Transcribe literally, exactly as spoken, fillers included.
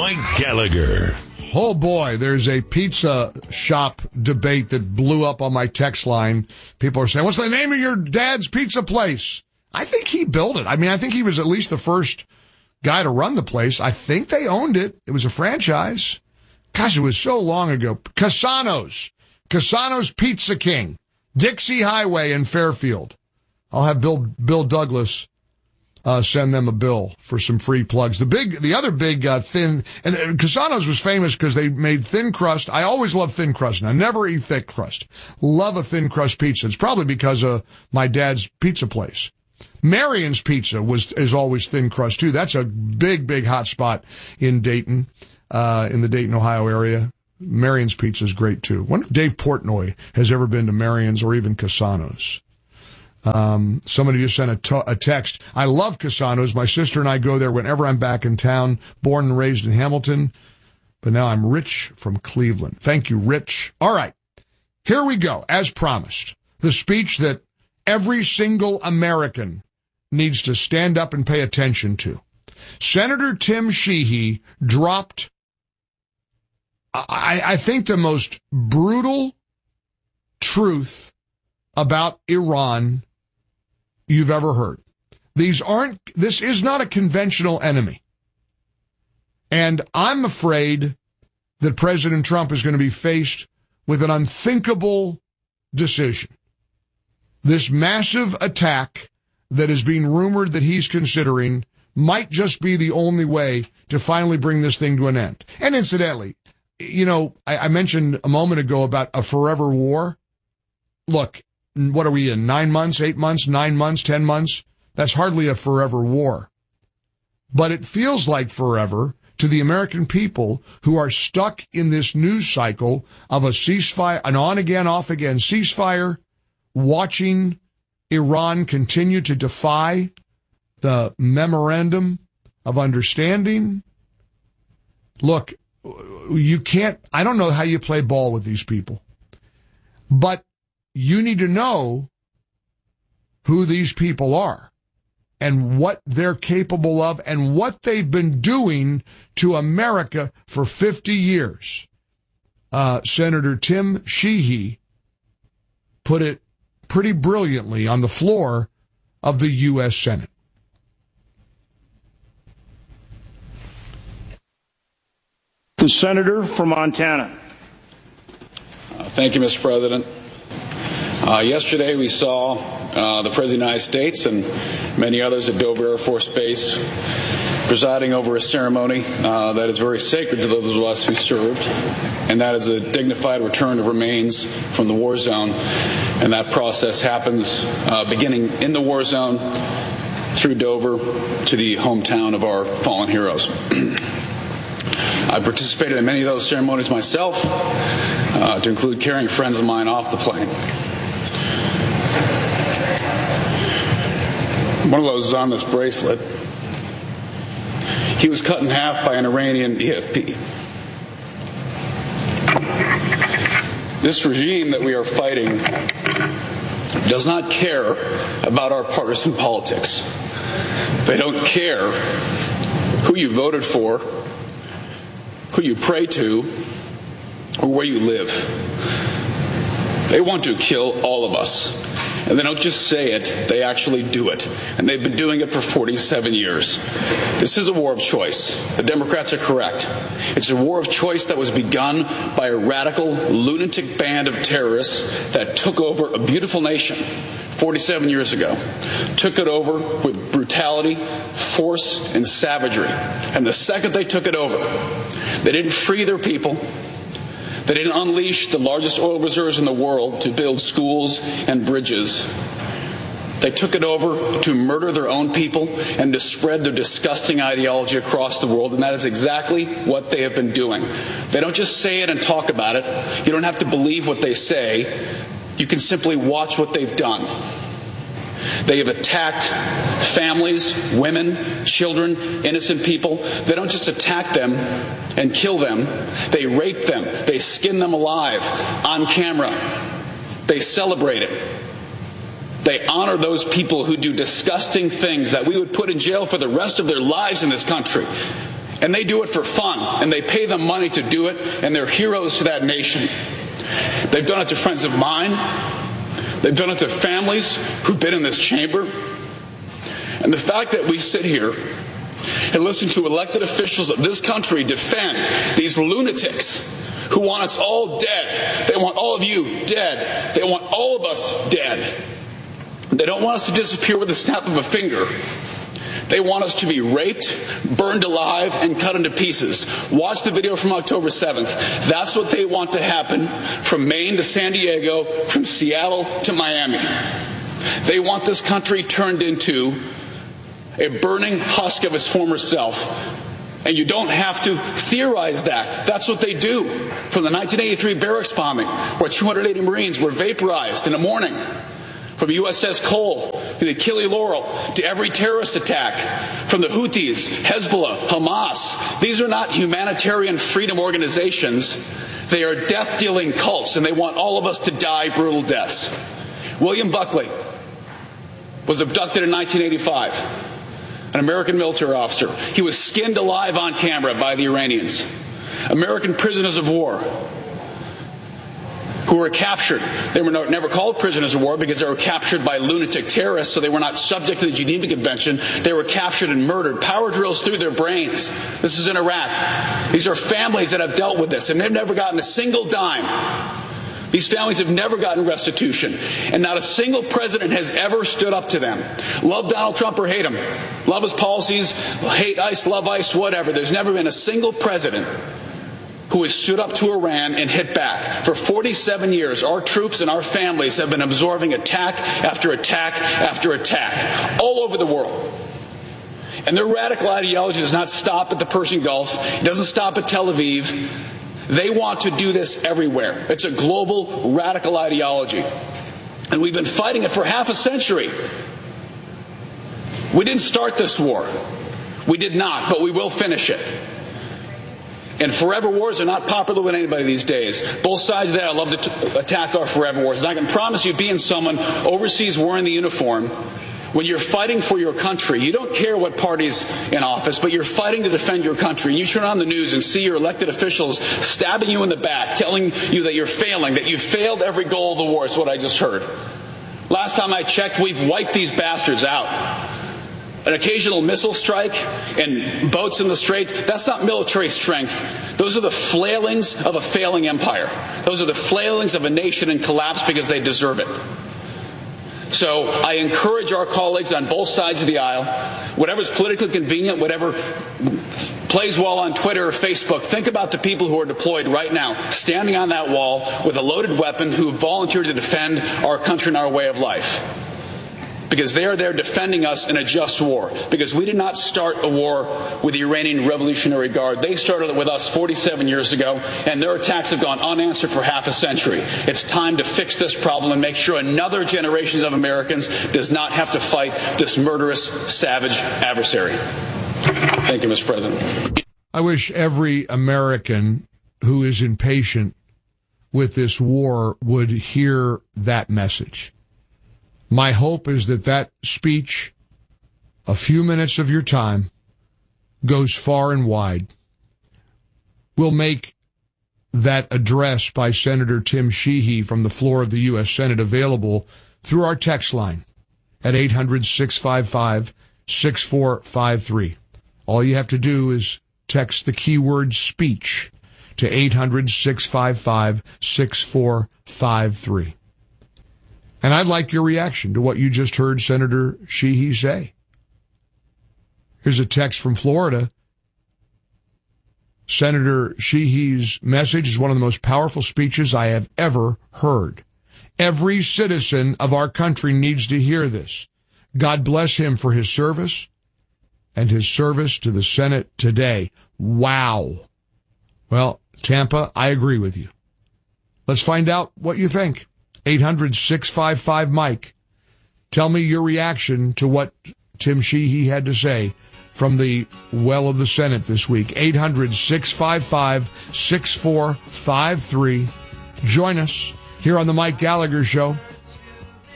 Mike Gallagher. Oh, boy, there's a pizza shop debate that blew up on my text line. People are saying, what's the name of your dad's pizza place? I think he built it. I mean, I think he was at least the first guy to run the place. I think they owned it. It was a franchise. Gosh, it was so long ago. Cassano's. Cassano's Pizza King. Dixie Highway in Fairfield. I'll have Bill Bill Douglas uh, send them a bill for some free plugs. The big, the other big uh, thin, and uh, Cassano's was famous because they made thin crust. I always love thin crust, and I never eat thick crust. Love a thin crust pizza. It's probably because of my dad's pizza place. Marion's Pizza was is always thin crust too. That's a big, big hot spot in Dayton, uh, in the Dayton, Ohio area. Marion's Pizza is great too. I wonder if Dave Portnoy has ever been to Marion's or even Cassano's. Um, somebody just sent a, t- a text. I love Cassano's. My sister and I go there whenever I'm back in town, born and raised in Hamilton. But now I'm Rich from Cleveland. Thank you, Rich. All right. Here we go. As promised, the speech that every single American needs to stand up and pay attention to. Senator Tim Sheehy dropped, I, I think, the most brutal truth about Iran you've ever heard. These aren't, this is not a conventional enemy. And I'm afraid that President Trump is going to be faced with an unthinkable decision. This massive attack that is being rumored that he's considering might just be the only way to finally bring this thing to an end. And incidentally, you know, I, I mentioned a moment ago about a forever war. Look, what are we in? Nine months, eight months, nine months, ten months? That's hardly a forever war. But it feels like forever to the American people who are stuck in this news cycle of a ceasefire, an on-again, off-again ceasefire, watching Iran continue to defy the memorandum of understanding. Look, you can't, I don't know how you play ball with these people, but you need to know who these people are and what they're capable of and what they've been doing to America for fifty years. Uh, Senator Tim Sheehy put it pretty brilliantly on the floor of the U S Senate. The senator from Montana. Uh, thank you, Mister President. Uh, yesterday we saw uh, the President of the United States and many others at Dover Air Force Base presiding over a ceremony uh, that is very sacred to those of us who served, and that is a dignified return of remains from the war zone. And that process happens uh, beginning in the war zone through Dover to the hometown of our fallen heroes. I participated in many of those ceremonies myself, uh, to include carrying friends of mine off the plane. One of those is on this bracelet. He was cut in half by an Iranian E F P. This regime that we are fighting does not care about our partisan politics. They don't care who you voted for, who you pray to, or where you live. They want to kill all of us. And they don't just say it, they actually do it. And they've been doing it for forty-seven years. This is a war of choice. The Democrats are correct. It's a war of choice that was begun by a radical, lunatic band of terrorists that took over a beautiful nation forty-seven years ago. Took it over with brutality, force, and savagery. And the second they took it over, they didn't free their people. They didn't unleash the largest oil reserves in the world to build schools and bridges. They took it over to murder their own people and to spread their disgusting ideology across the world, and that is exactly what they have been doing. They don't just say it and talk about it. You don't have to believe what they say. You can simply watch what they've done. They have attacked families, women, children, innocent people. They don't just attack them and kill them. They rape them. They skin them alive on camera. They celebrate it. They honor those people who do disgusting things that we would put in jail for the rest of their lives in this country. And they do it for fun, and they pay them money to do it, and they're heroes to that nation. They've done it to friends of mine. They've done it to families who've been in this chamber. And the fact that we sit here and listen to elected officials of this country defend these lunatics who want us all dead. They want all of you dead. They want all of us dead. They don't want us to disappear with the snap of a finger. They want us to be raped, burned alive, and cut into pieces. Watch the video from October seventh. That's what they want to happen from Maine to San Diego, from Seattle to Miami. They want this country turned into a burning husk of its former self. And you don't have to theorize that. That's what they do. From the nineteen eighty-three barracks bombing, where two hundred eighty Marines were vaporized in the morning. From U S S Cole to the Achille Laurel to every terrorist attack. From the Houthis, Hezbollah, Hamas. These are not humanitarian freedom organizations. They are death-dealing cults, and they want all of us to die brutal deaths. William Buckley was abducted in nineteen eighty-five. An American military officer. He was skinned alive on camera by the Iranians. American prisoners of war who were captured. They were never called prisoners of war because they were captured by lunatic terrorists, so they were not subject to the Geneva Convention. They were captured and murdered. Power drills through their brains. This is in Iraq. These are families that have dealt with this, and they've never gotten a single dime. These families have never gotten restitution, and not a single president has ever stood up to them. Love Donald Trump or hate him. Love his policies, hate ICE, love ICE, whatever. There's never been a single president who has stood up to Iran and hit back. For forty-seven years, our troops and our families have been absorbing attack after attack after attack all over the world. And their radical ideology does not stop at the Persian Gulf. It doesn't stop at Tel Aviv. They want to do this everywhere. It's a global radical ideology. And we've been fighting it for half a century. We didn't start this war. We did not, but we will finish it. And forever wars are not popular with anybody these days. Both sides of that, I love to t- attack our forever wars. And I can promise you, being someone overseas wearing the uniform, when you're fighting for your country, you don't care what party's in office, but you're fighting to defend your country. And you turn on the news and see your elected officials stabbing you in the back, telling you that you're failing, that you failed every goal of the war, is what I just heard. Last time I checked, we've wiped these bastards out. An occasional missile strike and boats in the Straits, that's not military strength. Those are the flailings of a failing empire. Those are the flailings of a nation in collapse because they deserve it. So I encourage our colleagues on both sides of the aisle, whatever's politically convenient, whatever plays well on Twitter or Facebook, think about the people who are deployed right now, standing on that wall with a loaded weapon, who volunteered to defend our country and our way of life. Because they are there defending us in a just war. Because we did not start a war with the Iranian Revolutionary Guard. They started it with us forty-seven years ago, and their attacks have gone unanswered for half a century. It's time to fix this problem and make sure another generation of Americans does not have to fight this murderous, savage adversary. Thank you, Mister President. I wish every American who is impatient with this war would hear that message. My hope is that that speech, a few minutes of your time, goes far and wide. We'll make that address by Senator Tim Sheehy from the floor of the U S Senate available through our text line at eight hundred, six five five, six four five three. All you have to do is text the keyword speech to eight hundred, six five five, six four five three. And I'd like your reaction to what you just heard Senator Sheehy say. Here's a text from Florida. Senator Sheehy's message is one of the most powerful speeches I have ever heard. Every citizen of our country needs to hear this. God bless him for his service and his service to the Senate today. Wow. Well, Tampa, I agree with you. Let's find out what you think. eight hundred, six five five, Mike. Tell me your reaction to what Tim Sheehy had to say from the well of the Senate this week. eight hundred, six five five, six four five three. Join us here on the Mike Gallagher Show.